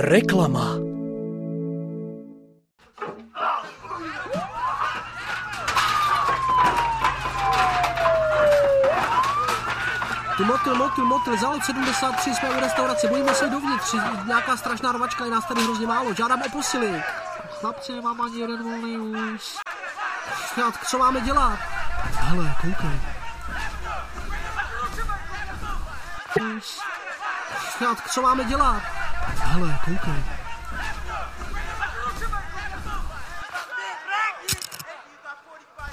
Reklama. Motyl, zálod 73, jsme u restaurace, bojíme se dovnitř, nějaká strašná rvačka, je nás tady hrozně málo, žádám o posily. Chlapci, nemám ani jeden volný ús. Šňátk, co máme dělat? Hele, koukej. Šňátk, co máme dělat? Hele, koukej.